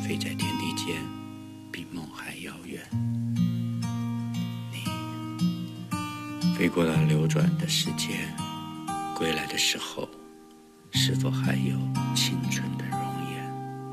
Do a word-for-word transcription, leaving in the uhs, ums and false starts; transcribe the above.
飞在天地间，比梦还遥远。你飞过了流转的时间，归来的时候，是否还有青春